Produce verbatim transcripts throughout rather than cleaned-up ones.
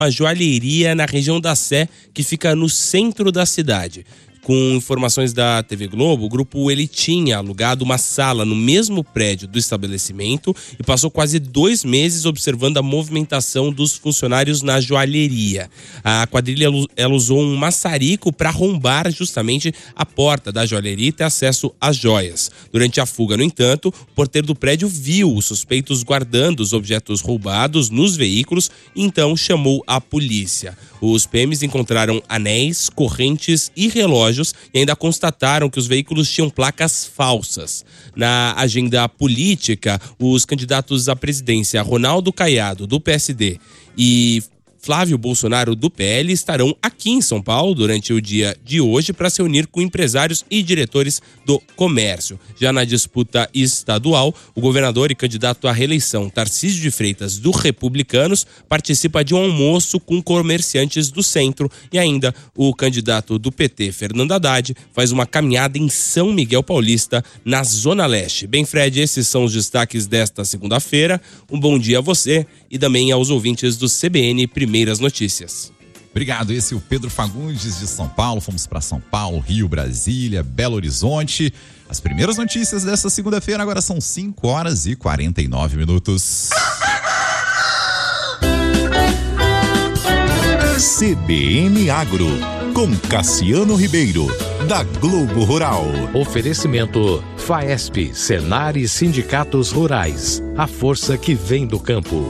uma joalheria na região da Sé, que fica no centro da cidade. Com informações da T V Globo, o grupo ele tinha alugado uma sala no mesmo prédio do estabelecimento e passou quase dois meses observando a movimentação dos funcionários na joalheria. A quadrilha ela usou um maçarico para arrombar justamente a porta da joalheria e ter acesso às joias. Durante a fuga, no entanto, o porteiro do prédio viu os suspeitos guardando os objetos roubados nos veículos e então chamou a polícia. Os P Ms encontraram anéis, correntes e relógios e ainda constataram que os veículos tinham placas falsas. Na agenda política, os candidatos à presidência Ronaldo Caiado, do P S D, e Flávio Bolsonaro, do P L, estarão aqui em São Paulo durante o dia de hoje para se unir com empresários e diretores do comércio. Já na disputa estadual, o governador e candidato à reeleição Tarcísio de Freitas, do Republicanos, participa de um almoço com comerciantes do centro e ainda o candidato do P T, Fernando Haddad, faz uma caminhada em São Miguel Paulista, na Zona Leste. Bem, Fred, esses são os destaques desta segunda-feira. Um bom dia a você e também aos ouvintes do C B N Primeiras Notícias. Obrigado, esse é o Pedro Fagundes de São Paulo. Fomos para São Paulo, Rio, Brasília, Belo Horizonte. As primeiras notícias desta segunda-feira agora são cinco horas e quarenta e nove minutos. C B N Agro, com Cassiano Ribeiro, da Globo Rural. Oferecimento Faesp, Senar e Sindicatos Rurais. A força que vem do campo.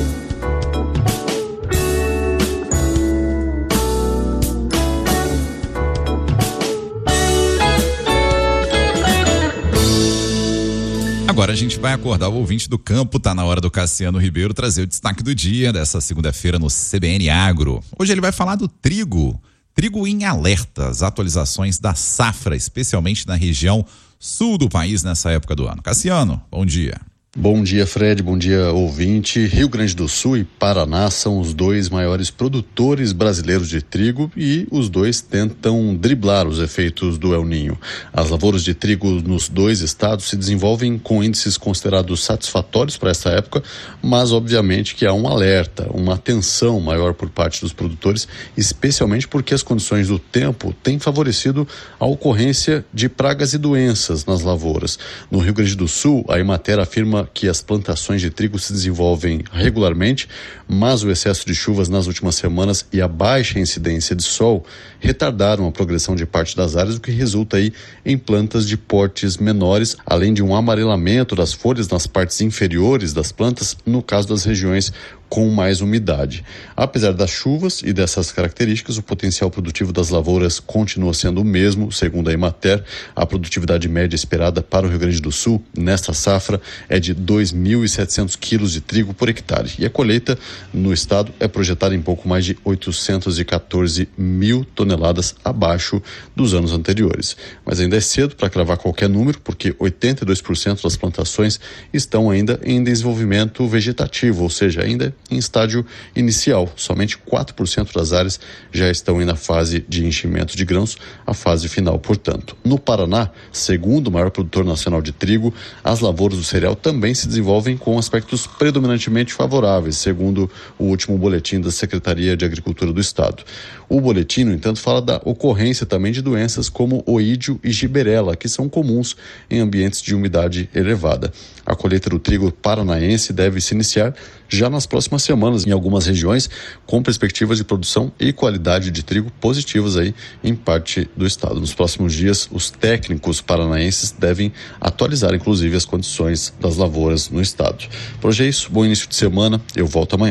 Agora a gente vai acordar o ouvinte do campo, tá na hora do Cassiano Ribeiro trazer o destaque do dia dessa segunda-feira no C B N Agro. Hoje ele vai falar do trigo, trigo em alerta, as atualizações da safra, especialmente na região sul do país nessa época do ano. Cassiano, bom dia. Bom dia, Fred, bom dia, ouvinte. Rio Grande do Sul e Paraná são os dois maiores produtores brasileiros de trigo e os dois tentam driblar os efeitos do El Niño. As lavouras de trigo nos dois estados se desenvolvem com índices considerados satisfatórios para essa época, mas obviamente que há um alerta, uma atenção maior por parte dos produtores, especialmente porque as condições do tempo têm favorecido a ocorrência de pragas e doenças nas lavouras. No Rio Grande do Sul, a Emater afirma que as plantações de trigo se desenvolvem regularmente, mas o excesso de chuvas nas últimas semanas e a baixa incidência de sol retardaram a progressão de parte das áreas, o que resulta aí em plantas de portes menores, além de um amarelamento das folhas nas partes inferiores das plantas, no caso das regiões com mais umidade. Apesar das chuvas e dessas características, o potencial produtivo das lavouras continua sendo o mesmo, segundo a Emater. A produtividade média esperada para o Rio Grande do Sul nesta safra é de dois mil e setecentos quilos de trigo por hectare, e a colheita no estado é projetada em pouco mais de oitocentos e quatorze mil toneladas, abaixo dos anos anteriores. Mas ainda é cedo para cravar qualquer número, porque oitenta e dois por cento das plantações estão ainda em desenvolvimento vegetativo, ou seja, ainda em estágio inicial. Somente quatro por cento das áreas já estão na fase de enchimento de grãos, a fase final, portanto. No Paraná, segundo o maior produtor nacional de trigo, as lavouras do cereal também se desenvolvem com aspectos predominantemente favoráveis, segundo o último boletim da Secretaria de Agricultura do Estado. O boletim, no entanto, fala da ocorrência também de doenças como oídio e giberela, que são comuns em ambientes de umidade elevada. A colheita do trigo paranaense deve se iniciar já nas próximas semanas em algumas regiões, com perspectivas de produção e qualidade de trigo positivas aí em parte do estado. Nos próximos dias, os técnicos paranaenses devem atualizar, inclusive, as condições das lavouras no estado. Por hoje é isso, bom início de semana, eu volto amanhã.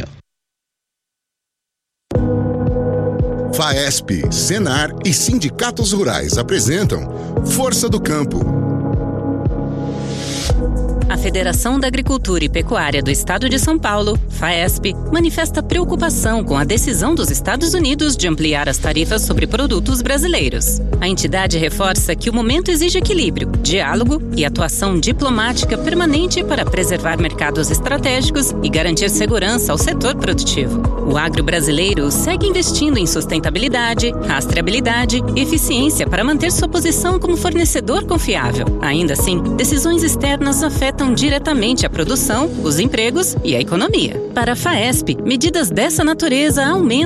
Faesp, Senar e Sindicatos Rurais apresentam Força do Campo. A Federação da Agricultura e Pecuária do Estado de São Paulo, Faesp, manifesta preocupação com a decisão dos Estados Unidos de ampliar as tarifas sobre produtos brasileiros. A entidade reforça que o momento exige equilíbrio, diálogo e atuação diplomática permanente para preservar mercados estratégicos e garantir segurança ao setor produtivo. O agro brasileiro segue investindo em sustentabilidade, rastreabilidade e eficiência para manter sua posição como fornecedor confiável. Ainda assim, decisões externas afetam diretamente a produção, os empregos e a economia. Para a Faesp, medidas dessa natureza aumentam